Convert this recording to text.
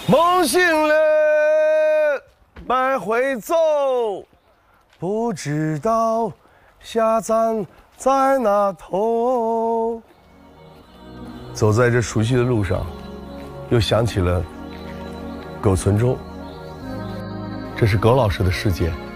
梦醒了，来回走，不知道下站在哪头。走在这熟悉的路上，又想起了狗村中。这是狗老师的世界。